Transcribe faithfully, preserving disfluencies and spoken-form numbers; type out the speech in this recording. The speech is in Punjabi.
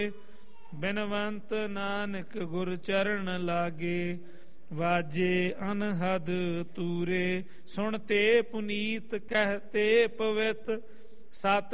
ਬਿਨਵੰਤ ਨਾਨਕ ਗੁਰ ਚਰਨ ਲਾਗੇ। ਵਾਜੇ ਅਨਹਦ ਤੂਰੇ ਸੁਣਤੇ ਪੁਨੀਤ ਕਹਤੇ ਪਵਿੱਤ। ਸਤ